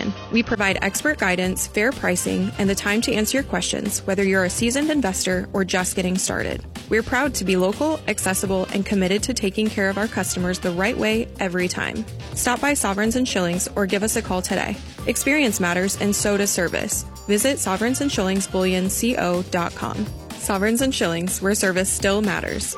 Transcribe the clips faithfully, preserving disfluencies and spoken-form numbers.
Bullion. We provide expert guidance, fair pricing, and the time to answer your questions, whether you're a seasoned investor or just getting started. We're proud to be local, accessible, and committed to taking care of our customers the right way every time. Stop by Sovereigns and Shillings or give us a call today. Experience matters, and so does service. Visit sovereigns and shillings bullion co dot com. Sovereigns and Shillings, where service still matters.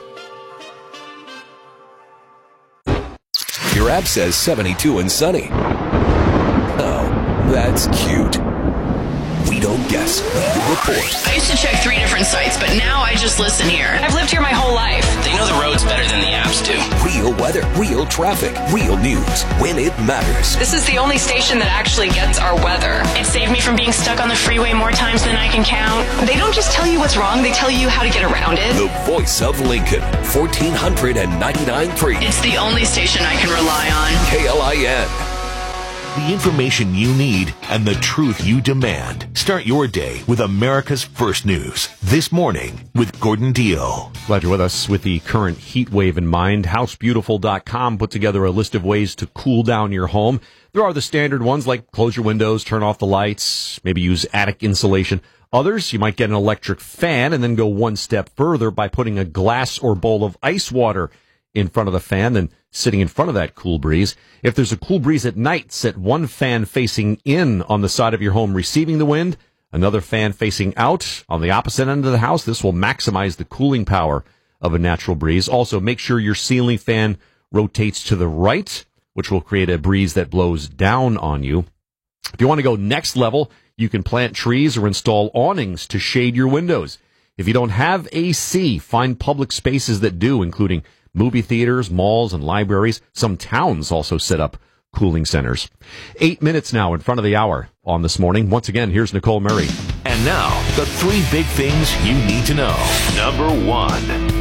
Your app says seventy-two and sunny. Oh, that's cute. We don't guess. We report. I used to check three different sites, but now I just listen here. I've lived here my whole life. They know the roads better than the apps do. Real weather, real traffic, real news when it matters. This is the only station that actually gets our weather. It saved me from being stuck on the freeway more times than I can count. They don't just tell you what's wrong, they tell you how to get around it. The voice of Lincoln, fourteen ninety-nine point three. It's the only station I can rely on. K L I N. The information you need and the truth you demand. Start your day with America's First News. This morning with Gordon Deal. Glad you're with us with the current heat wave in mind. house beautiful dot com put together a list of ways to cool down your home. There are the standard ones like close your windows, turn off the lights, maybe use attic insulation. Others, you might get an electric fan and then go one step further by putting a glass or bowl of ice water in front of the fan, then sitting in front of that cool breeze. If there's a cool breeze at night, set one fan facing in on the side of your home receiving the wind, another fan facing out on the opposite end of the house. This will maximize the cooling power of a natural breeze. Also, make sure your ceiling fan rotates to the right, which will create a breeze that blows down on you. If you want to go next level, you can plant trees or install awnings to shade your windows. If you don't have A C, find public spaces that do, including movie theaters, malls, and libraries. Some towns also set up cooling centers. Eight minutes now in front of the hour on This Morning. Once again, here's Nicole Murray. And now, the three big things you need to know. Number one.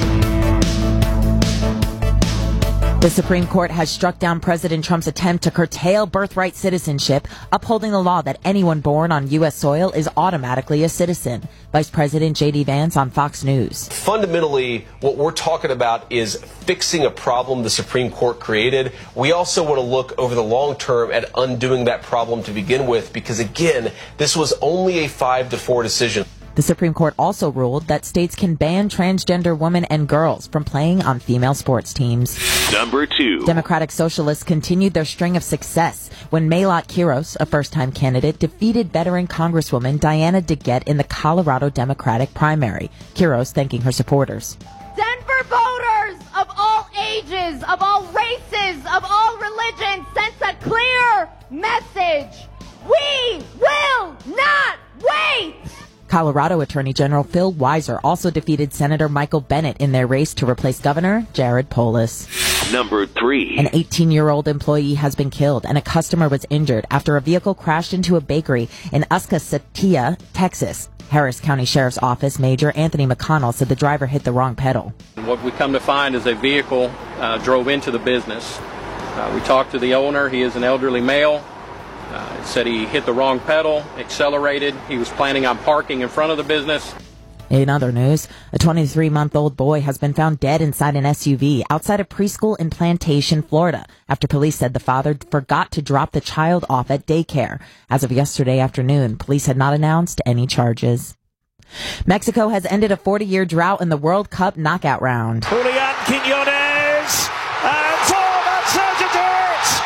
The Supreme Court has struck down President Trump's attempt to curtail birthright citizenship, upholding the law that anyone born on U S soil is automatically a citizen. Vice President J D Vance on Fox News. Fundamentally, what we're talking about is fixing a problem the Supreme Court created. We also want to look over the long term at undoing that problem to begin with, because again, this was only a five to four decision. The Supreme Court also ruled that states can ban transgender women and girls from playing on female sports teams. Number two. Democratic Socialists continued their string of success when Maylot Quiros, a first-time candidate, defeated veteran Congresswoman Diana DeGette in the Colorado Democratic primary. Quiros thanking her supporters. Denver voters of all ages, of all races, of all religions sends a clear message. We will not wait! Colorado Attorney General Phil Weiser also defeated Senator Michael Bennet in their race to replace Governor Jared Polis. Number three. An eighteen-year-old employee has been killed and a customer was injured after a vehicle crashed into a bakery in Atascocita, Texas. Harris County Sheriff's Office Major Anthony McConnell said the driver hit the wrong pedal. What we come to find is a vehicle uh, drove into the business. Uh, we talked to the owner. He is an elderly male. Uh, it said he hit the wrong pedal, accelerated. He was planning on parking in front of the business. In other news, a twenty-three-month-old boy has been found dead inside an S U V outside a preschool in Plantation, Florida, after police said the father forgot to drop the child off at daycare. As of yesterday afternoon, police had not announced any charges. Mexico has ended a forty-year drought in the World Cup knockout round. Julian Quiñones, and oh, that's how to do it!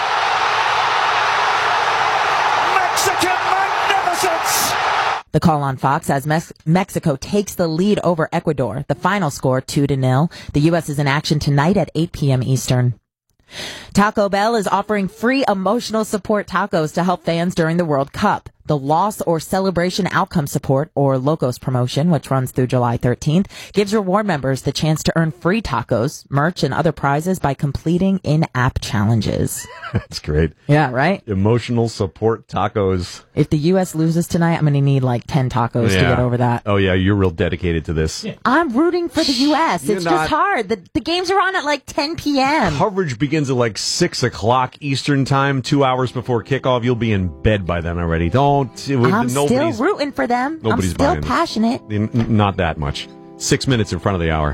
Mexican magnificence! The call on Fox as Mex- Mexico takes the lead over Ecuador. The final score two to nil. The U S is in action tonight at eight p.m. Eastern. Taco Bell is offering free emotional support tacos to help fans during the World Cup. The Loss or Celebration Outcome Support, or LOCOS promotion, which runs through July thirteenth, gives reward members the chance to earn free tacos, merch, and other prizes by completing in-app challenges. That's great. Yeah, right? Emotional support tacos. If the U S loses tonight, I'm going to need like ten tacos yeah. to get over that. Oh, yeah, you're real dedicated to this. Yeah. I'm rooting for the U S. You're It's not. just hard. The, the games are on at like ten p.m. Coverage begins at like six o'clock Eastern time, two hours before kickoff. You'll be in bed by then already. Don't. I'm still rooting for them. I'm still passionate. N- not that much. Six minutes in front of the hour.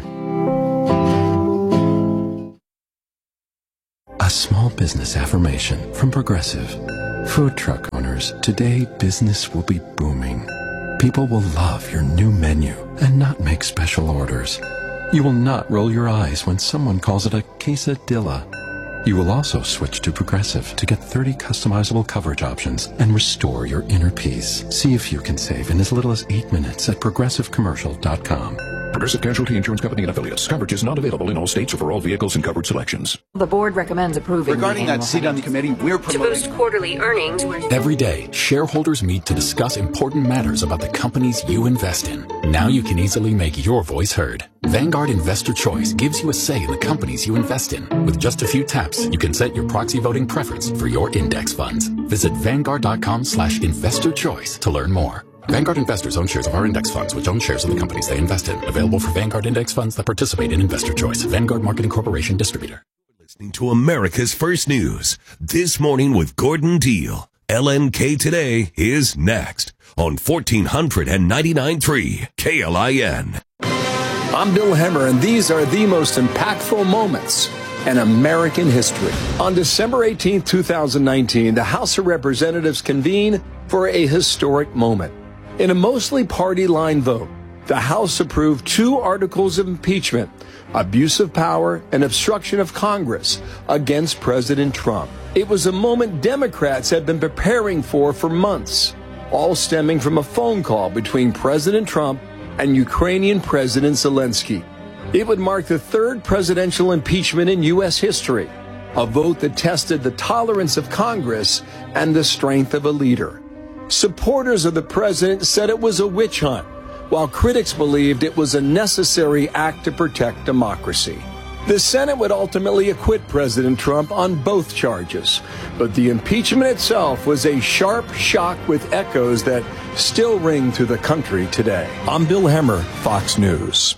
A small business affirmation from Progressive. Food truck owner. orders, today business will be booming. People will love your new menu and not make special orders. You will not roll your eyes when someone calls it a quesadilla. You will also switch to Progressive to get thirty customizable coverage options and restore your inner peace. See if you can save in as little as eight minutes at progressive commercial dot com. Progressive Casualty Insurance Company and Affiliates. Coverage is not available in all states or for all vehicles and covered selections. The board recommends approving. Regarding that seat on the committee, we're promoting... To boost quarterly earnings... Every day, shareholders meet to discuss important matters about the companies you invest in. Now you can easily make your voice heard. Vanguard Investor Choice gives you a say in the companies you invest in. With just a few taps, you can set your proxy voting preference for your index funds. Visit vanguard.com slash investor choice to learn more. Vanguard investors own shares of our index funds, which own shares of the companies they invest in. Available for Vanguard index funds that participate in Investor Choice. Vanguard Marketing Corporation distributor. Listening to America's First News This Morning with Gordon Deal. L N K Today is next on fourteen ninety-nine point three K L I N. I'm Bill Hemmer, and these are the most impactful moments in American history. On December eighteenth, twenty nineteen, the House of Representatives convened for a historic moment. In a mostly party-line vote, the House approved two articles of impeachment, abuse of power and obstruction of Congress, against President Trump. It was a moment Democrats had been preparing for for months, all stemming from a phone call between President Trump and Ukrainian President Zelensky. It would mark the third presidential impeachment in U S history, a vote that tested the tolerance of Congress and the strength of a leader. Supporters of the president said it was a witch hunt, while critics believed it was a necessary act to protect democracy. The Senate would ultimately acquit President Trump on both charges, but the impeachment itself was a sharp shock with echoes that still ring through the country today. I'm Bill Hemmer, Fox News.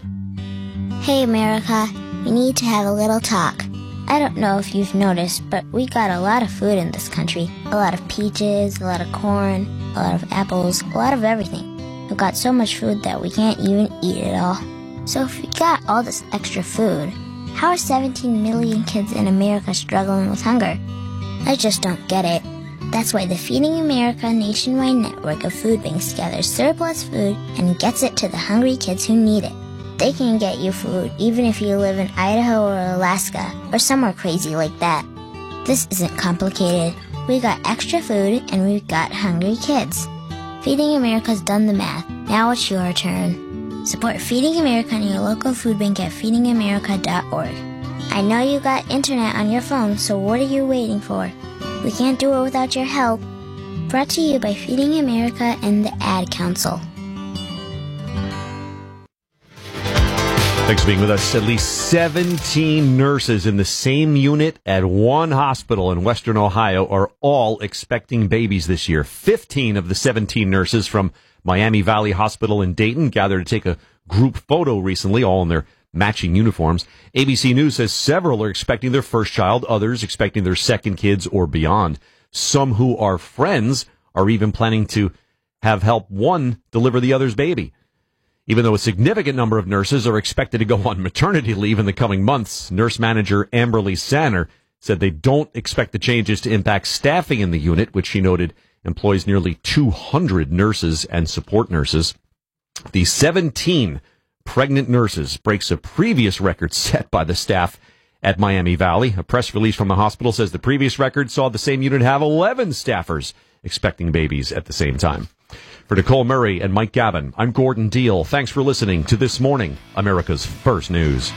Hey, America, we need to have a little talk. I don't know if you've noticed, but we got a lot of food in this country. A lot of peaches, a lot of corn, a lot of apples, a lot of everything. We've got so much food that we can't even eat it all. So if we got all this extra food, how are seventeen million kids in America struggling with hunger? I just don't get it. That's why the Feeding America nationwide network of food banks gathers surplus food and gets it to the hungry kids who need it. They can get you food even if you live in Idaho or Alaska or somewhere crazy like that. This isn't complicated. We got extra food and we've got hungry kids. Feeding America's done the math. Now it's your turn. Support Feeding America and your local food bank at feeding america dot org. I know you got internet on your phone, so what are you waiting for? We can't do it without your help. Brought to you by Feeding America and the Ad Council. Thanks for being with us. At least seventeen nurses in the same unit at one hospital in Western Ohio are all expecting babies this year. fifteen of the seventeen nurses from Miami Valley Hospital in Dayton gathered to take a group photo recently, all in their matching uniforms. A B C News says several are expecting their first child, others expecting their second kids or beyond. Some who are friends are even planning to have help one deliver the other's baby. Even though a significant number of nurses are expected to go on maternity leave in the coming months, nurse manager Amberly Sanner said they don't expect the changes to impact staffing in the unit, which she noted employs nearly two hundred nurses and support nurses. The seventeen pregnant nurses breaks a previous record set by the staff at Miami Valley. A press release from the hospital says the previous record saw the same unit have eleven staffers expecting babies at the same time. For Nicole Murray and Mike Gavin, I'm Gordon Deal. Thanks for listening to This Morning, America's First News.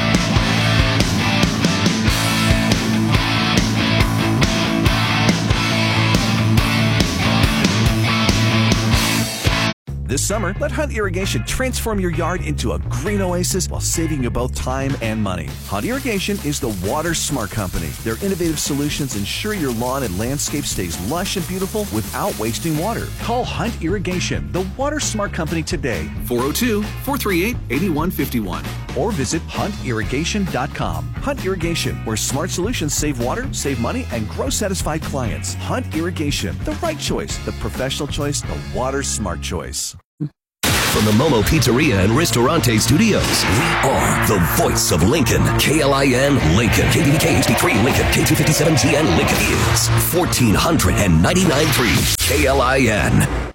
This summer, let Hunt Irrigation transform your yard into a green oasis while saving you both time and money. Hunt Irrigation is the Water Smart Company. Their innovative solutions ensure your lawn and landscape stays lush and beautiful without wasting water. Call Hunt Irrigation, the Water Smart Company today, four oh two, four three eight, eight one five one, or visit hunt irrigation dot com. Hunt Irrigation, where smart solutions save water, save money, and grow satisfied clients. Hunt Irrigation, the right choice, the professional choice, the Water Smart choice. from the Momo Pizzeria and Ristorante Studios, we are the voice of Lincoln. K L I N Lincoln. K D D K H D three Lincoln. K two fifty-seven G N Lincoln is fourteen ninety-nine point three K L I N.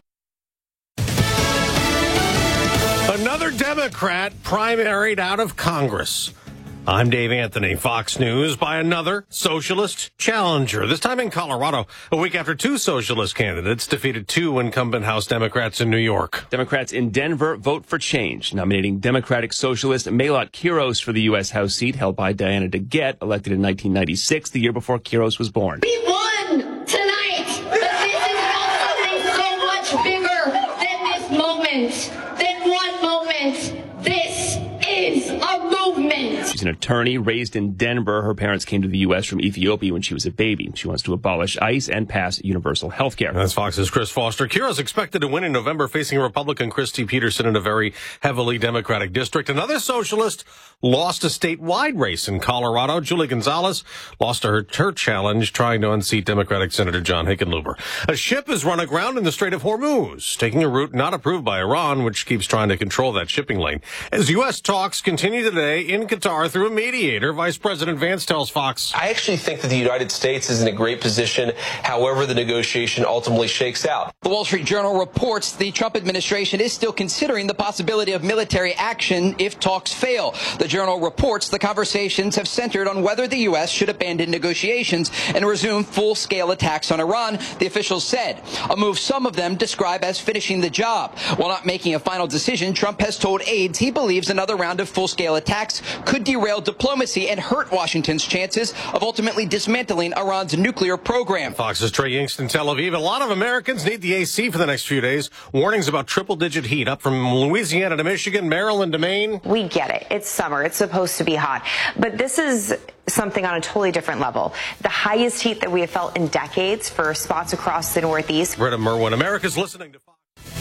Another Democrat primaried out of Congress. I'm Dave Anthony, Fox News, by another socialist challenger, this time in Colorado, a week after two socialist candidates defeated two incumbent House Democrats in New York. Democrats in Denver vote for change, nominating Democratic socialist Mahlot Quiros for the U S House seat held by Diana DeGette, elected in nineteen ninety-six, the year before Quiros was born. We won tonight, but this is about something so much bigger than this moment, than one moment. This is a movement. She's an attorney raised in Denver. Her parents came to the U S from Ethiopia when she was a baby. She wants to abolish ICE and pass universal health care. That's Fox's Chris Foster. Quiros expected to win in November, facing Republican Christy Peterson in a very heavily Democratic district. Another socialist lost a statewide race in Colorado. Julie Gonzalez lost her, her challenge trying to unseat Democratic Senator John Hickenlooper. A ship has run aground in the Strait of Hormuz, taking a route not approved by Iran, which keeps trying to control that shipping lane. As U S talks continue today in Qatar through a mediator, Vice President Vance tells Fox. I actually think that the United States is in a great position, however the negotiation ultimately shakes out. The Wall Street Journal reports the Trump administration is still considering the possibility of military action if talks fail. The Journal reports the conversations have centered on whether the U S should abandon negotiations and resume full-scale attacks on Iran, the officials said. A move some of them describe as finishing the job. While not making a final decision, Trump has told aides he believes another round of full-scale attacks could derail diplomacy and hurt Washington's chances of ultimately dismantling Iran's nuclear program. Fox's Trey Yingst in Tel Aviv. A lot of Americans need the A C for the next few days. Warnings about triple-digit heat up from Louisiana to Michigan, Maryland to Maine. We get it. It's summer. It's supposed to be hot. But this is something on a totally different level. The highest heat that we have felt in decades for spots across the Northeast. Britta Merwin, America's listening to Fox.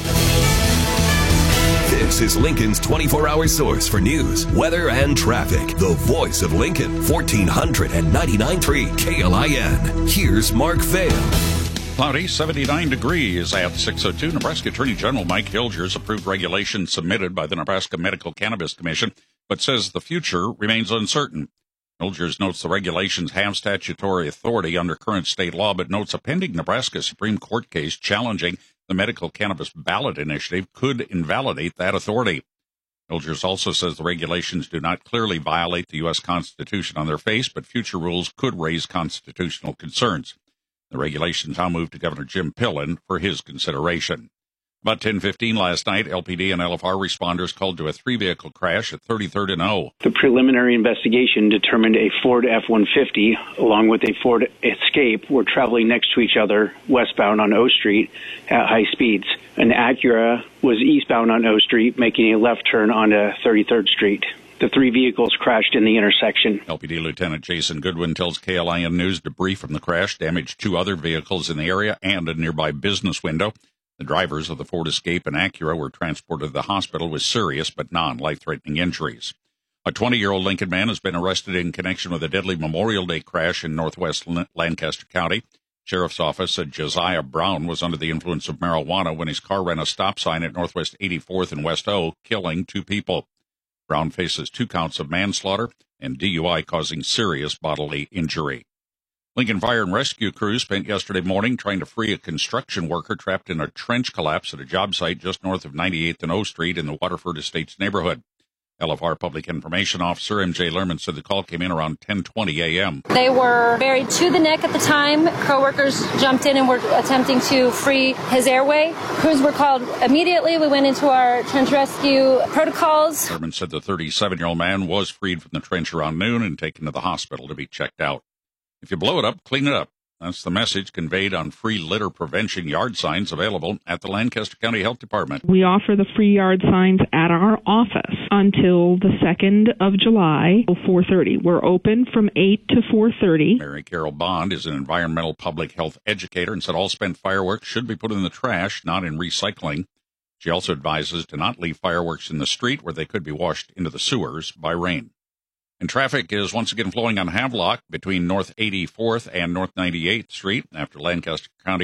This is Lincoln's twenty-four hour source for news, weather, and traffic. The voice of Lincoln, fourteen ninety-nine point three K L I N. Here's Mark Vail. Cloudy, seventy-nine degrees at six oh two. Nebraska Attorney General Mike Hilgers approved regulations submitted by the Nebraska Medical Cannabis Commission, but says the future remains uncertain. Hilgers notes the regulations have statutory authority under current state law, but notes a pending Nebraska Supreme Court case challenging the medical cannabis ballot initiative could invalidate that authority. Hilgers also says the regulations do not clearly violate the U S Constitution on their face, but future rules could raise constitutional concerns. The regulations now move to Governor Jim Pillen for his consideration. About ten fifteen last night, L P D and L F R responders called to a three-vehicle crash at thirty-third and O. The preliminary investigation determined a Ford F one fifty along with a Ford Escape were traveling next to each other westbound on O Street at high speeds. An Acura was eastbound on O Street, making a left turn onto thirty-third Street. The three vehicles crashed in the intersection. L P D Lieutenant Jason Goodwin tells K L I N News debris from the crash damaged two other vehicles in the area and a nearby business window. The drivers of the Ford Escape and Acura were transported to the hospital with serious but non-life-threatening injuries. A twenty-year-old Lincoln man has been arrested in connection with a deadly Memorial Day crash in northwest Lancaster County. Sheriff's Office said Josiah Brown was under the influence of marijuana when his car ran a stop sign at Northwest eighty-fourth and West O, killing two people. Brown faces two counts of manslaughter and D U I causing serious bodily injury. Lincoln Fire and Rescue crews spent yesterday morning trying to free a construction worker trapped in a trench collapse at a job site just north of ninety-eighth and O Street in the Waterford Estates neighborhood. L F R Public Information Officer M J Lerman said the call came in around ten twenty a.m. They were buried to the neck at the time. Co-workers jumped in and were attempting to free his airway. Crews were called immediately. We went into our trench rescue protocols. Lerman said the thirty-seven-year-old man was freed from the trench around noon and taken to the hospital to be checked out. If you blow it up, clean it up. That's the message conveyed on free litter prevention yard signs available at the Lancaster County Health Department. We offer the free yard signs at our office until the second of July, four thirty. We're open from eight to four thirty. Mary Carol Bond is an environmental public health educator and said all spent fireworks should be put in the trash, not in recycling. She also advises to not leave fireworks in the street where they could be washed into the sewers by rain. And traffic is once again flowing on Havelock between North eighty-fourth and North ninety-eighth Street after Lancaster County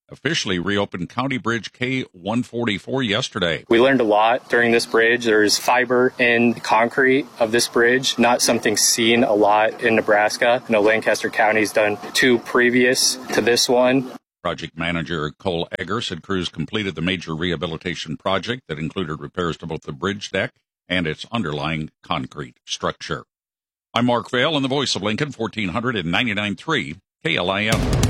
officially reopened County Bridge K one forty-four yesterday. We learned a lot during this bridge. There's fiber in the concrete of this bridge, not something seen a lot in Nebraska. I know Lancaster County's done two previous to this one. Project manager Cole Egger said crews completed the major rehabilitation project that included repairs to both the bridge deck and its underlying concrete structure. I'm Mark Vail in the voice of Lincoln, fourteen ninety-nine point three K L I M.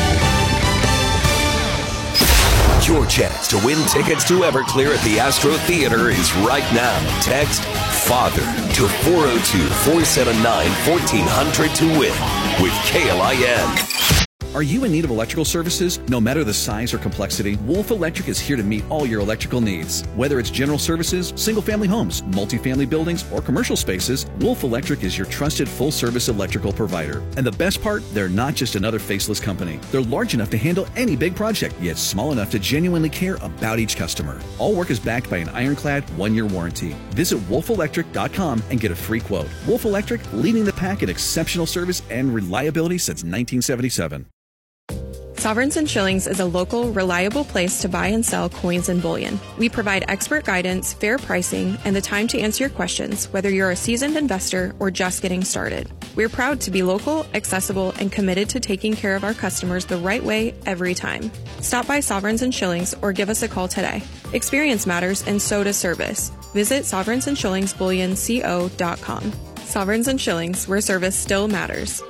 Your chance to win tickets to Everclear at the Astro Theater is right now. Text FATHER to four oh two, four seven nine, fourteen hundred to win with K L I N. Are you in need of electrical services? No matter the size or complexity, Wolf Electric is here to meet all your electrical needs. Whether it's general services, single-family homes, multifamily buildings, or commercial spaces, Wolf Electric is your trusted full-service electrical provider. And the best part, they're not just another faceless company. They're large enough to handle any big project, yet small enough to genuinely care about each customer. All work is backed by an ironclad one-year warranty. Visit wolf electric dot com and get a free quote. Wolf Electric, leading the pack in exceptional service and reliability since nineteen seventy-seven. Sovereigns and Shillings is a local, reliable place to buy and sell coins and bullion. We provide expert guidance, fair pricing, and the time to answer your questions, whether you're a seasoned investor or just getting started. We're proud to be local, accessible, and committed to taking care of our customers the right way every time. Stop by Sovereigns and Shillings or give us a call today. Experience matters, and so does service. Visit sovereigns and shillings bullion co dot com. Sovereigns and Shillings, where service still matters.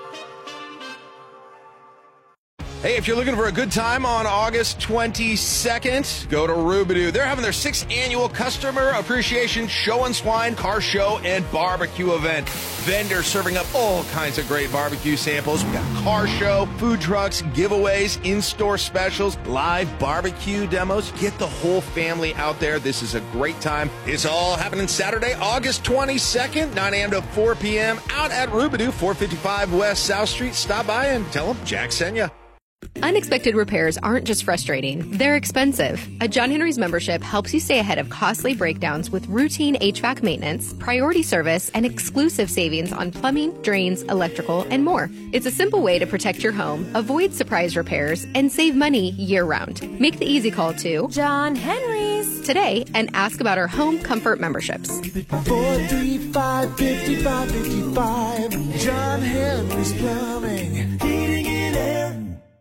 Hey, if you're looking for a good time on August twenty-second, go to Rubidoo. They're having their sixth annual Customer Appreciation Show and Swine Car Show and Barbecue event. Vendors serving up all kinds of great barbecue samples. We got car show, food trucks, giveaways, in-store specials, live barbecue demos. Get the whole family out there. This is a great time. It's all happening Saturday, August twenty-second, nine a.m. to four p.m. out at Rubidoo, four fifty-five West South Street. Stop by and tell them Jack sent you. Unexpected repairs aren't just frustrating, they're expensive. A John Henry's membership helps you stay ahead of costly breakdowns with routine H V A C maintenance, priority service, and exclusive savings on plumbing, drains, electrical, and more. It's a simple way to protect your home, avoid surprise repairs, and save money year-round. Make the easy call to John Henry's today and ask about our home comfort memberships. four three five, five five five five John Henry's Plumbing, heating and air.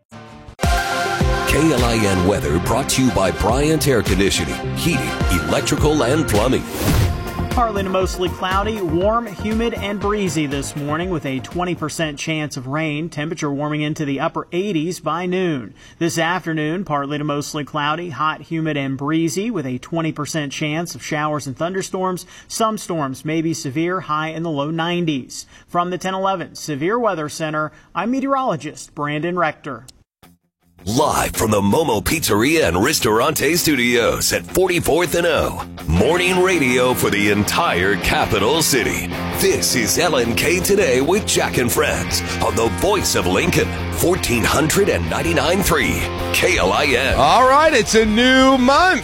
K L I N weather brought to you by Bryant Air Conditioning, Heating, Electrical, and Plumbing. Partly to mostly cloudy, warm, humid, and breezy this morning with a twenty percent chance of rain. Temperature warming into the upper eighties by noon. This afternoon, partly to mostly cloudy, hot, humid, and breezy with a twenty percent chance of showers and thunderstorms. Some storms may be severe, high in the low nineties. From the ten eleven Severe Weather Center, I'm meteorologist Brandon Rector. Live from the Momo Pizzeria and Ristorante Studios at forty-fourth and O. Morning radio for the entire capital city. This is L N K Today with Jack and Friends on the voice of Lincoln, fourteen ninety-nine point three K L I N. All right, it's a new month.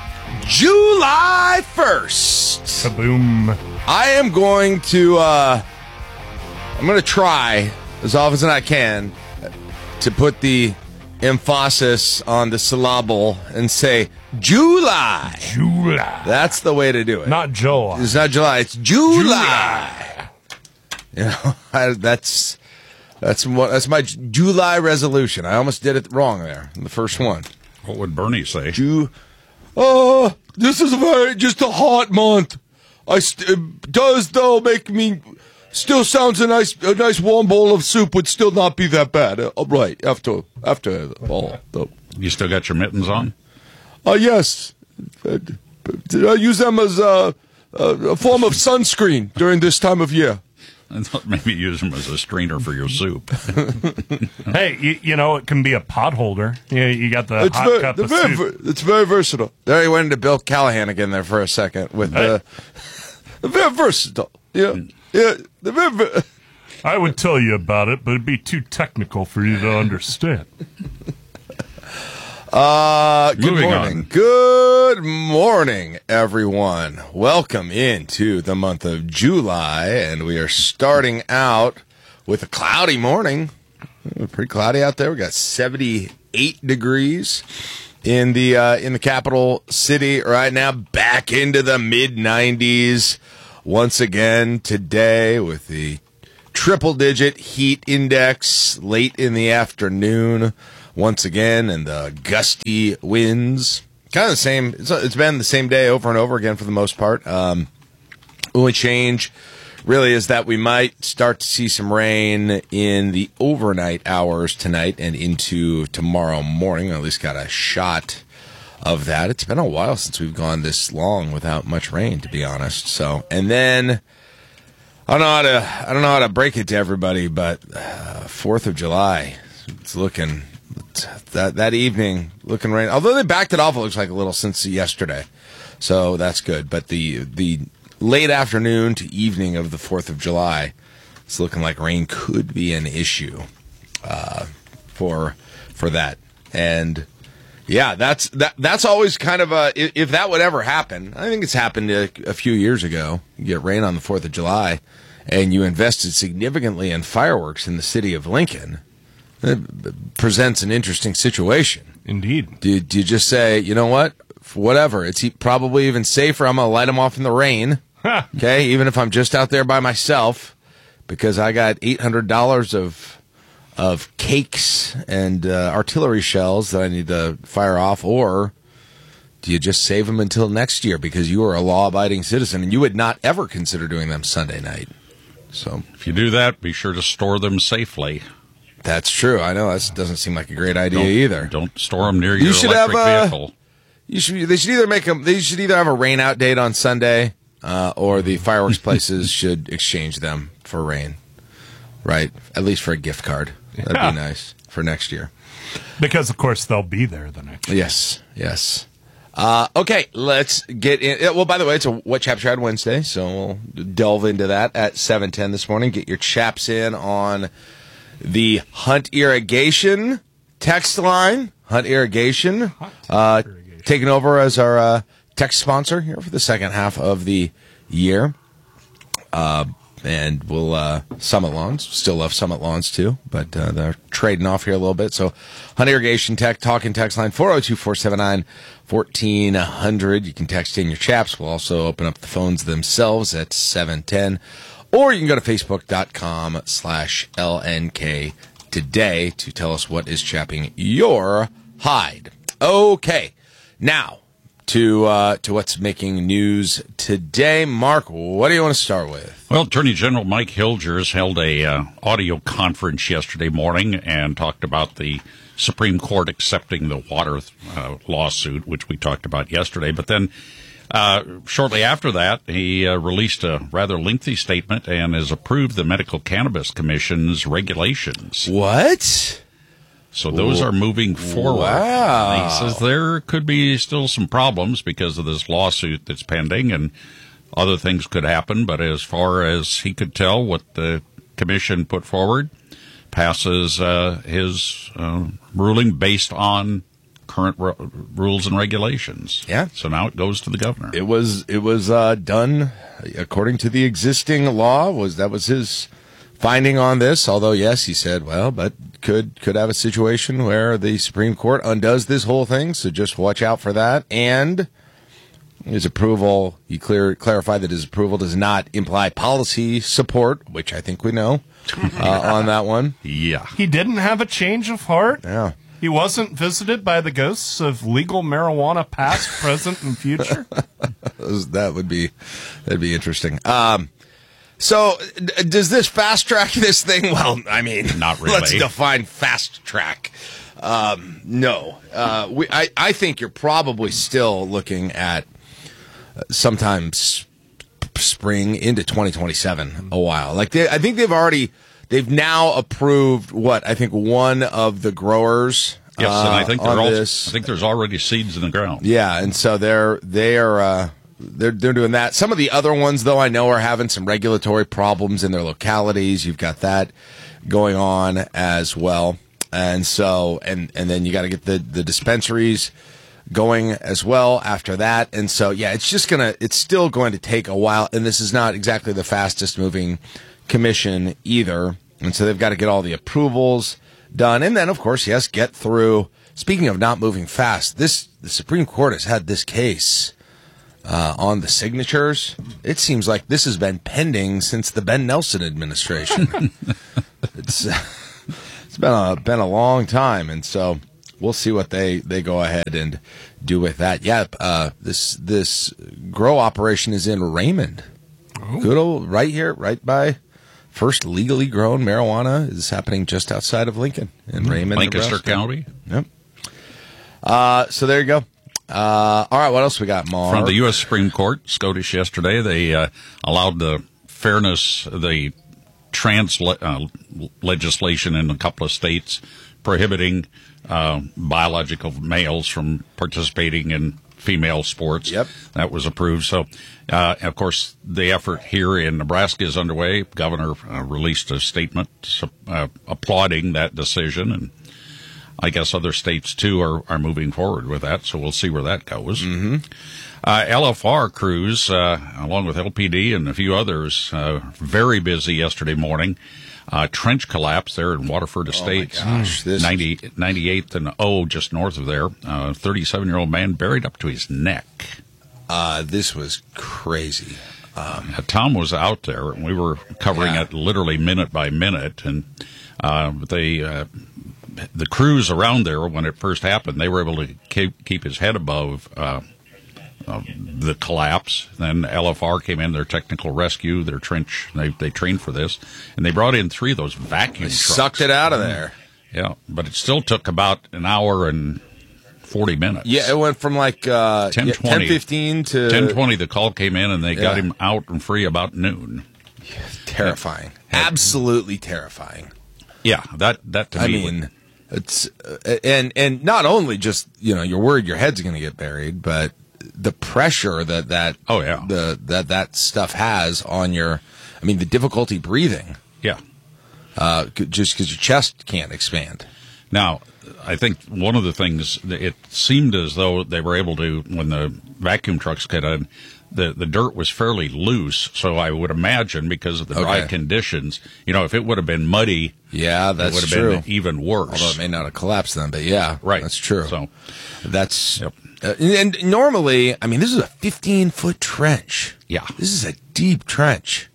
July first. Kaboom. I am going to, uh, I'm going to try as often as I can to put the emphasis on the syllable and say July. July. That's the way to do it. Not July. It's not July. It's July. July. You know, I, that's that's what that's my July resolution. I almost did it wrong there in the first one. What would Bernie say? Ju- oh, this is a very just a hot month. I st- it does though make me. Still sounds a nice, a nice warm bowl of soup would still not be that bad. Uh, right after, after all. The, you still got your mittens on? Uh, yes. Uh, I use them as a, a form of sunscreen during this time of year. I thought maybe use them as a strainer for your soup. Hey, you, you know, it can be a pot holder. You, you got the it's hot very, cup of very, soup. It's very versatile. There he went into Bill Callahan again there for a second with the hey. Very versatile. Yeah. Yeah, the river. I would tell you about it, but it'd be too technical for you to understand. Uh, good Moving morning. on. Good morning, everyone. Welcome into the month of July, and we are starting out with a cloudy morning. Pretty cloudy out there. We got seventy eight degrees in the uh, in the capital city right now. Back into the mid nineties once again today with the triple-digit heat index late in the afternoon once again, and the gusty winds. Kind of the same. It's, it's been the same day over and over again for the most part. Um, only change really is that we might start to see some rain in the overnight hours tonight and into tomorrow morning. At least got a shot of that. It's been a while since we've gone this long without much rain, to be honest. So, and then I don't know how to I don't know how to break it to everybody, but uh, Fourth of July, it's looking that that evening looking rain. Although they backed it off, it looks like a little since yesterday, so that's good. But the the late afternoon to evening of the Fourth of July, it's looking like rain could be an issue uh, for for that. And yeah, that's that that's always kind of a if, if that would ever happen. I think it's happened a, a few years ago. You get rain on the Fourth of July, and you invested significantly in fireworks in the city of Lincoln. It presents an interesting situation. Indeed. Do, do you just say, you know what, whatever, it's probably even safer, I'm going to light them off in the rain, okay, even if I'm just out there by myself, because I got eight hundred dollars of of cakes and uh, artillery shells that I need to fire off? Or do you just save them until next year because you are a law-abiding citizen and you would not ever consider doing them Sunday night? So if you do that, be sure to store them safely. That's true. I know that doesn't seem like a great idea don't, either. Don't store them near you your should electric have, uh, vehicle. You should. They should either make them. They should either have a rain out date on Sunday, uh, or the fireworks places should exchange them for rain. Right, at least for a gift card. That'd Yeah. be nice for next year. Because of course they'll be there the next year. Yes, yes. Uh, okay, let's get in. Well, by the way, it's a What Chaps Rad Wednesday, so we'll delve into that at seven ten this morning. Get your chaps in on the Hunt Irrigation text line. Hunt Irrigation, uh, taking over as our uh, text sponsor here for the second half of the year. Uh, and we'll, uh, Summit Lawns, still love Summit Lawns too, but uh, they're trading off here a little bit. So Hunt Irrigation Tech, talking text line four oh two, four seven nine, one four zero zero. You can text in your chaps. We'll also open up the phones themselves at seven ten. Or you can go to facebook.com slash LNK today to tell us what is chapping your hide. Okay, now to uh, to what's making news today. Mark, what do you want to start with? Well, Attorney General Mike Hilgers held a uh, audio conference yesterday morning and talked about the Supreme Court accepting the water uh, lawsuit, which we talked about yesterday. But then uh, shortly after that, he uh, released a rather lengthy statement and has approved the Medical Cannabis Commission's regulations. What? So those are moving forward. Wow. He says there could be still some problems because of this lawsuit that's pending and other things could happen. But as far as he could tell, what the commission put forward passes uh, his uh, ruling based on current ru- rules and regulations. Yeah. So now it goes to the governor. It was it was uh, done according to the existing law. Was that was his finding on this? Although yes, he said, well, but could could have a situation where the Supreme Court undoes this whole thing. So just watch out for that. And his approval, he clear clarified that his approval does not imply policy support, which I think we know uh, on that one. Yeah. He didn't have a change of heart. Yeah. He wasn't visited by the ghosts of legal marijuana past, present, and future. That would be that'd be interesting. Um, so, d- does this fast track this thing? Well, I mean, not really. Let's define fast track. Um, no, uh, we. I, I think you're probably still looking at sometimes spring into twenty twenty-seven. A while. Like they, I think they've already. They've now approved what I think one of the growers. Yes, uh, and I think on they're also, this. I think there's already seeds in the ground. Yeah, and so they're they are uh, they're they're doing that. Some of the other ones, though, I know are having some regulatory problems in their localities. You've got that going on as well, and so and and then you got to get the the dispensaries going as well after that. And so yeah, it's just gonna it's still going to take a while, and this is not exactly the fastest moving commission either. And so they've got to get all the approvals done. And then, of course, yes, get through speaking of not moving fast, this the Supreme Court has had this case uh, on the signatures. It seems like this has been pending since the Ben Nelson administration. it's it's been a been a long time, and so we'll see what they, they go ahead and do with that. Yeah, uh, this this grow operation is in Raymond. Oh. Good old right here, right by. First legally grown marijuana is happening just outside of Lincoln in Raymond, Lancaster Nebraska. County. Yep. Uh, so there you go. Uh, all right, what else we got, Mark? From the U S Supreme Court, SCOTUS yesterday, they uh, allowed the fairness, the trans le- uh, legislation in a couple of states prohibiting uh, biological males from participating in female sports. Yep. That was approved. So, uh, of course, the effort here in Nebraska is underway. Governor uh, released a statement uh, applauding that decision, and I guess other states, too, are, are moving forward with that, so we'll see where that goes. Mm-hmm. Uh, L F R crews, uh, along with L P D and a few others, uh, very busy yesterday morning. Uh, trench collapse there in Waterford Estates. Oh my gosh, this ninety, ninety-eighth and O, just north of there. Uh, thirty-seven-year-old man buried up to his neck. Uh, this was crazy. Um, uh, Tom was out there, and we were covering yeah. it literally minute by minute. And uh, they, uh, the crews around there, when it first happened, they were able to keep, keep his head above uh, uh, the collapse. Then L F R came in, their technical rescue, their trench, they, they trained for this, and they brought in three of those vacuum they trucks. Sucked it out of there. Yeah, but it still took about an hour and forty minutes. Yeah, it went from like uh, ten yeah, twenty ten fifteen to... ten twenty, the call came in, and they Yeah. got him out and free about noon. Yeah, terrifying. Absolutely terrifying. Yeah, that, that to I me... mean, it's... Uh, and, and not only just, you know, you're worried your head's going to get buried, but the pressure that that... Oh, yeah. The, that that stuff has on your... I mean, the difficulty breathing. Yeah. Uh, just because your chest can't expand. Now, I think one of the things, it seemed as though they were able to, when the vacuum trucks got in, the, the dirt was fairly loose, so I would imagine because of the dry Okay. conditions, you know, if it would have been muddy, Yeah, it that's would have true. been even worse. Although it may not have collapsed then, but yeah, Right. that's true. So that's Yep. uh, and, and normally, I mean, this is a fifteen foot trench. Yeah. This is a deep trench.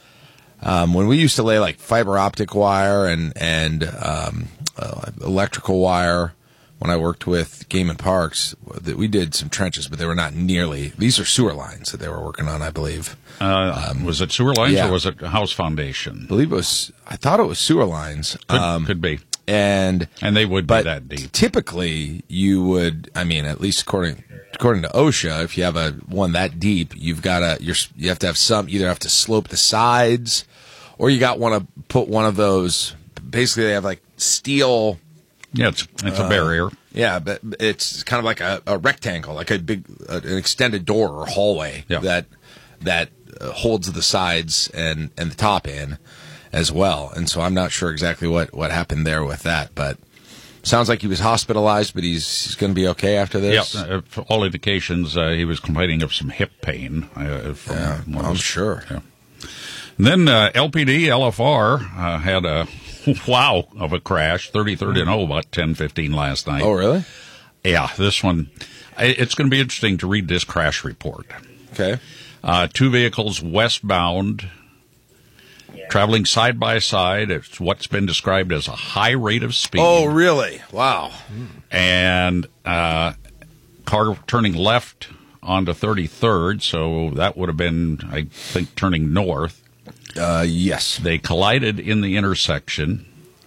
Um, when we used to lay like fiber optic wire and and um, uh, electrical wire, when I worked with Game and Parks, that we did some trenches, but they were not nearly. These are sewer lines that they were working on, I believe. Uh, was it sewer lines yeah. or was it house foundation? I believe it was. I thought it was sewer lines. Could, Um, could be. and And they would be but that deep. typically, you would. I mean, at least according according to OSHA, if you have a one that deep, you've got to you're you have to have some either have to slope the sides, or you got want to put one of those. Basically, they have like steel. Yeah, it's it's a uh, barrier. Yeah, but it's kind of like a, a rectangle, like a big uh, an extended door or hallway Yeah. that that uh, holds the sides and and the top in as well. And so I'm not sure exactly what what happened there with that, but sounds like he was hospitalized, but he's, he's going to be okay after this. Yeah, uh, for all indications, uh, he was complaining of some hip pain. Uh, from Yeah, one of I'm those- sure. Yeah. And then uh, L P D, L F R uh, had a wow of a crash, thirty-third and O, about ten fifteen last night. Oh, really? Yeah, this one, I- it's going to be interesting to read this crash report. Okay. Uh, two vehicles westbound, traveling side by side at what's been described as a high rate of speed. Oh, really? Wow. And uh, car turning left onto thirty-third, so that would have been, I think, turning north. Uh, yes. They collided in the intersection.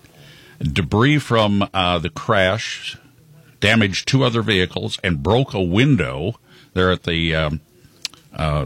Debris from uh, the crash damaged two other vehicles and broke a window there at the um, uh,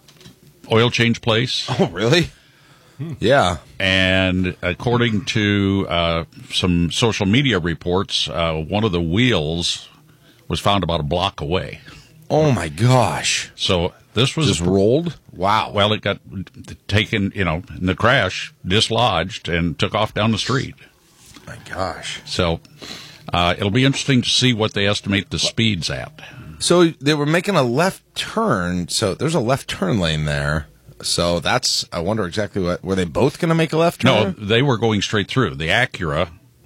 oil change place. Oh, really? Yeah. And according to uh, some social media reports, uh, one of the wheels was found about a block away. Oh, my gosh. So this was Just rolled? Wow. Well, it got taken, you know, in the crash, dislodged, and took off down the street. My gosh. So uh, it'll be interesting to see what they estimate the speeds at. So they were making a left turn. So there's a left turn lane there. So that's, I wonder exactly what, were they both going to make a left No, turn? they were going straight through. The Acura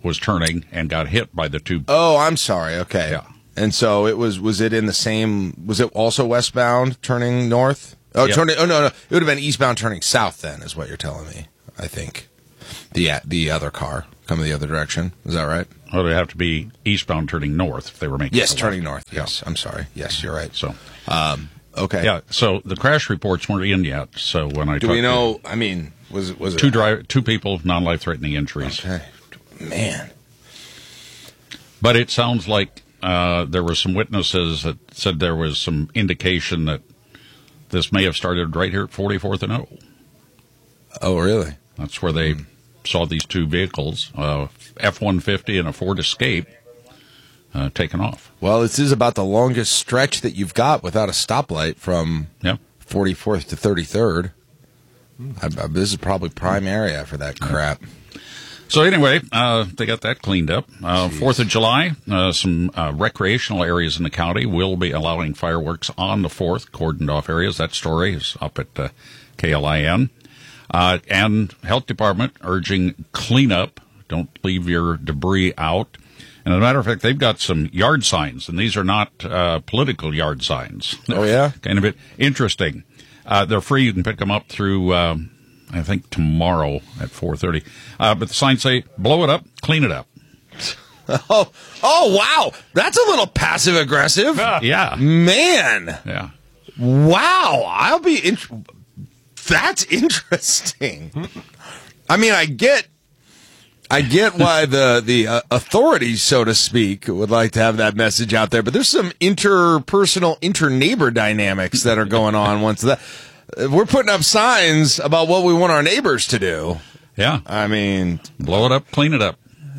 was turning and got hit by the two. Oh, I'm sorry. Okay. Yeah. And so it was. Was it in the same? Was it also westbound turning north? Oh, Yeah. turning. Oh no, no. It would have been eastbound turning south. Then is what you're telling me. I think the the other car coming the other direction. Is that right? Well, it would have to be eastbound turning north if they were making. Yes, the turning left. north. Yes, I'm sorry. Yes, you're right. So, um, okay. Yeah. So the crash reports weren't in yet. So when I Do talked we to- know? I mean, was it was it two drive two people non-life threatening injuries. Okay, man. But it sounds like uh, there were some witnesses that said there was some indication that this may have started right here at forty-fourth and O. Oh, really? That's where they saw these two vehicles, uh, F one fifty and a Ford Escape, uh, taken off. Well, this is about the longest stretch that you've got without a stoplight from Yep. forty-fourth to thirty-third. I, I, this is probably prime area for that crap. So anyway, uh, they got that cleaned up. Uh, Fourth of July, uh, some uh, recreational areas in the county will be allowing fireworks on the fourth, cordoned off areas. That story is up at uh, K L I N. Uh, and Health Department urging cleanup. Don't leave your debris out. And as a matter of fact, they've got some yard signs, and these are not uh, political yard signs. Oh, yeah? Kind of bit interesting. Uh, they're free. You can pick them up through, um, I think, tomorrow at four thirty. Uh, but the signs say, blow it up, clean it up. Oh, oh, wow. That's a little passive aggressive. Yeah. Man. Yeah. Wow. I'll be in- That's interesting. I mean, I get I get why the the uh, authorities, so to speak, would like to have that message out there, but there's some interpersonal, inter-neighbor dynamics that are going on once that we're putting up signs about what we want our neighbors to do. Yeah. I mean, blow it up, clean it up.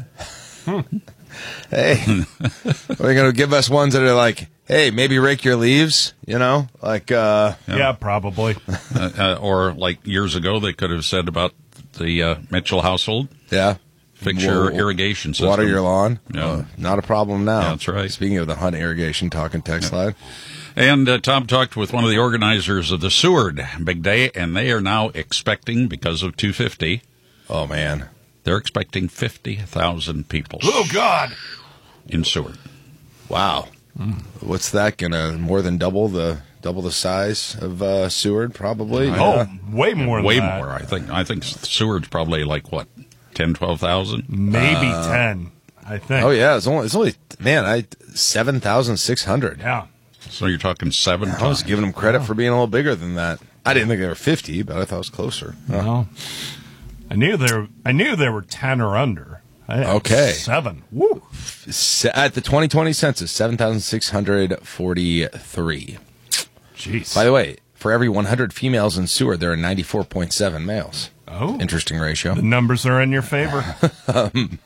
Hey, are you going to give us ones that are like, hey, maybe rake your leaves, you know? Like, uh, yeah, probably. uh, uh, or like years ago, they could have said about the uh, Mitchell household. Yeah. Fix your Wa- irrigation system. Water your lawn. Yeah. Uh, not a problem now. Yeah, that's right. Speaking of the Hunt Irrigation Talking Text Yeah. Line. And uh, Tom talked with one of the organizers of the Seward Big Day, and they are now expecting, because of two fifty. Oh, man. They're expecting fifty thousand people. Oh, God. In Seward. Wow. Mm. What's that going to more than double the double the size of uh, Seward, probably? Oh, Yeah. way more than Way that. more, I think. I think Seward's probably like, what, ten, twelve thousand? Maybe Uh, ten, I think. Oh, yeah. It's only, it's only man, I seven thousand six hundred. Yeah. So you're talking seven I was times. giving them credit for being a little bigger than that. I didn't think they were fifty, but I thought it was closer. Well, I knew there. I knew there were ten or under. I had Okay. seven. Woo. Se- At the twenty twenty census, seven thousand six hundred forty-three. Jeez. By the way, for every one hundred females in Seward, there are ninety-four point seven males. Oh. Interesting ratio. The numbers are in your favor. um,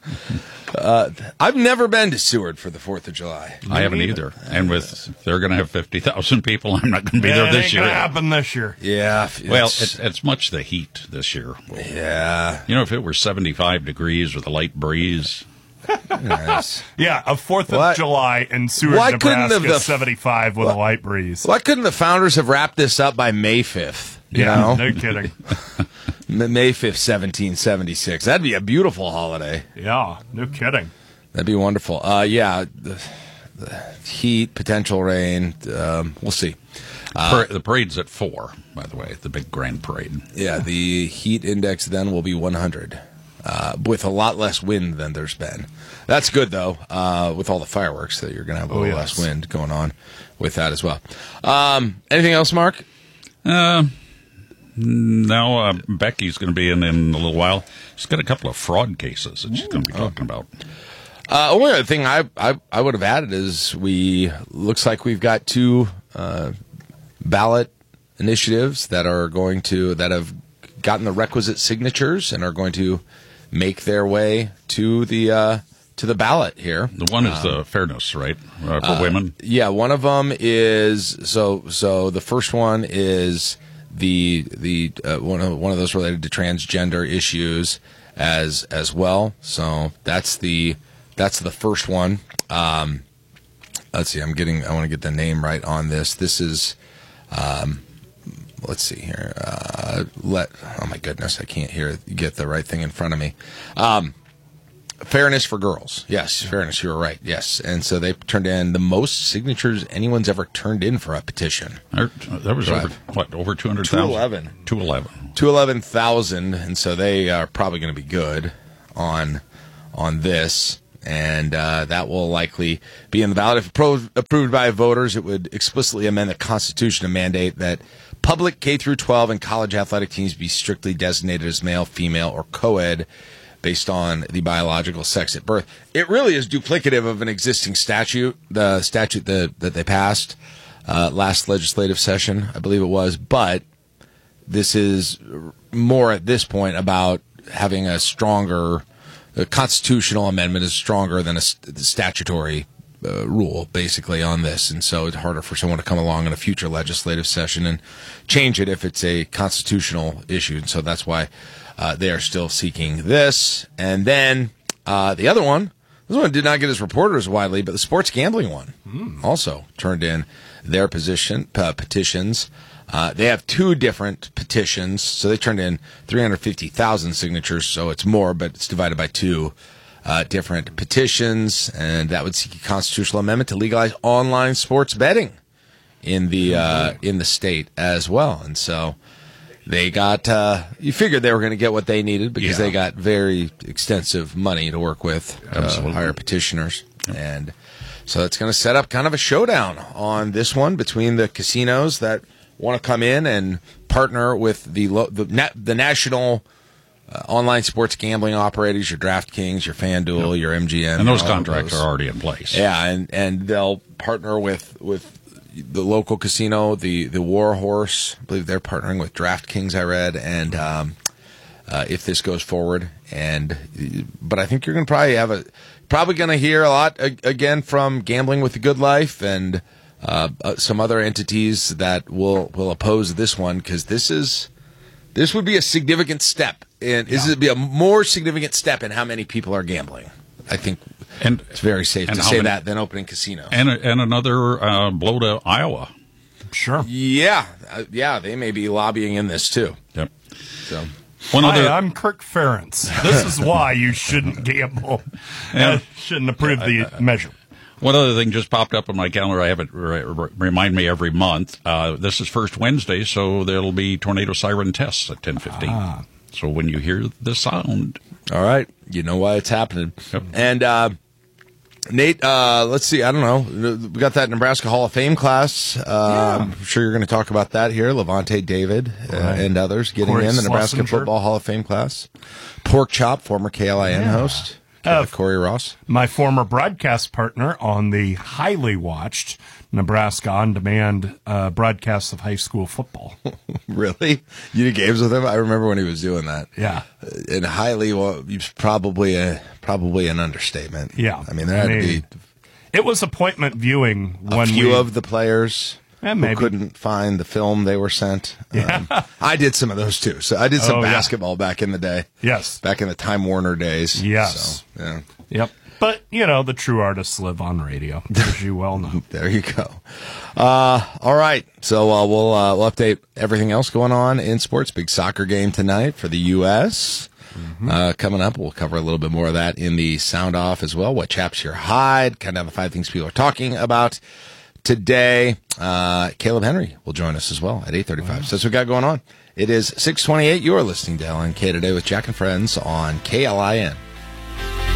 uh, I've never been to Seward for the fourth of July. I haven't either. And with they're going to have fifty thousand people, I'm not going to be Yeah, there it this ain't year. gonna happen this year. Yeah. Well, it's- it's, it's much the heat this year. Yeah. You know, if it were seventy-five degrees with a light breeze. Nice. Yeah, a Fourth of What? July in Seward, Why couldn't Nebraska, the- the- seventy-five with a light breeze. Why couldn't the founders have wrapped this up by May fifth? You Yeah, know? no kidding. M- May fifth, seventeen seventy-six. That'd be a beautiful holiday. Yeah, no kidding. That'd be wonderful. Uh, yeah, the, the heat, potential rain. Um, we'll see. Uh, Par- the parade's at four, by the way, the big grand parade. yeah, the heat index then will be one hundred, uh, with a lot less wind than there's been. That's good, though, uh, with all the fireworks that you're going to have a Oh, little yes. less wind going on with that as well. Um, anything else, Mark? Uh, no, uh, Becky's going to be in in a little while. She's got a couple of fraud cases that she's going to be talking about. Uh, only other thing I, I I would have added is we looks like we've got two uh, ballot initiatives that are going to that have gotten the requisite signatures and are going to make their way to the uh, to the ballot here. The one is the fairness, right, uh, for Uh, women. Yeah, one of them is so so. The first one is the the uh, one of one of those related to transgender issues as as well. So that's the that's the first one. Um, let's see. I'm getting. I want to get the name right on this. This is. Um, let's see here. Uh, let. Oh my goodness, I can't hear get the right thing in front of me. Um, Fairness for girls. Yes, yeah. Fairness, you were right. Yes. And so they turned in the most signatures anyone's ever turned in for a petition. There, there was over, what, over two hundred thousand? two eleven. two eleven. two eleven thousand, and so they are probably going to be good on on this. And uh, that will likely be in the ballot. If appro- approved by voters, it would explicitly amend the Constitution to mandate that public K through twelve and college athletic teams be strictly designated as male, female, or co-ed based on the biological sex at birth. It really is duplicative of an existing statute, the statute that, that they passed uh, last legislative session, I believe it was. But this is more at this point about having a stronger, a constitutional amendment is stronger than a st- statutory uh, rule, basically, on this. And so it's harder for someone to come along in a future legislative session and change it if it's a constitutional issue. And so that's why Uh, they are still seeking this. And then uh, the other one, this one did not get as reported as widely, but the sports gambling one mm. also turned in their position uh, petitions. Uh, they have two different petitions, so they turned in three hundred fifty thousand signatures, so it's more, but it's divided by two uh, different petitions, and that would seek a constitutional amendment to legalize online sports betting in the uh, in the state as well. And so they got, uh, you figured they were going to get what they needed because yeah. they got very extensive money to work with, uh, hire petitioners. Yep. And so it's going to set up kind of a showdown on this one between the casinos that want to come in and partner with the lo- the, na- the national uh, online sports gambling operators, your DraftKings, your FanDuel, yep. your M G M. And those contracts those. are already in place. Yeah, and, and they'll partner with, with the local casino, the, the War Horse. I believe they're partnering with DraftKings, I read, and um, uh, if this goes forward. and But I think you're going to probably have a probably going to hear a lot, uh, again, from Gambling with the Good Life and uh, uh, some other entities that will, will oppose this one, because this is this would be a significant step. In, yeah. This would be a more significant step in how many people are gambling. I think and, it's very safe to say many, that than opening casinos. And and another uh, blow to Iowa. Sure. Yeah. Uh, yeah, they may be lobbying in this, too. Yep. So, One Hi, other... I'm Kirk Ferentz. This is why you shouldn't gamble. and shouldn't approve the uh, measure. One other thing just popped up on my calendar. I have it re- re- remind me every month. Uh, this is first Wednesday, so there'll be tornado siren tests at ten fifteen. Ah. So when you hear the sound... All right. You know why it's happening. Yep. And, uh, Nate, uh, let's see. I don't know. We got that Nebraska Hall of Fame class. Uh, yeah. I'm sure you're going to talk about that here. Levante David uh, right. and others getting Corey in the Nebraska Schlesinger. Football Hall of Fame class. Pork Chop, former K L I N yeah. host. Uh, Corey Ross. My former broadcast partner on the highly watched Nebraska On Demand uh, broadcasts of high school football. Really? You did games with him? I remember when he was doing that. Yeah. And highly, well, probably a probably an understatement. Yeah. I mean, there had I mean, to be. It was appointment viewing a when few we, of the players. Yeah, who couldn't find the film they were sent. Yeah. Um, I did some of those too. So I did some oh, basketball yeah. back in the day. Yes. Back in the Time Warner days. Yes. So, yeah. Yep. But, you know, the true artists live on radio, as you well know. There you go. Uh, all right. So uh, we'll, uh, we'll update everything else going on in sports. Big soccer game tonight for the U S Mm-hmm. Uh, coming up, we'll cover a little bit more of that in the sound off as well. What chaps your hide, kind of the five things people are talking about today. Uh, Caleb Henry will join us as well at eight thirty-five. Wow. So that's what we got going on. It is six twenty-eight. You are listening to L N K Today with Jack and Friends on K L I N.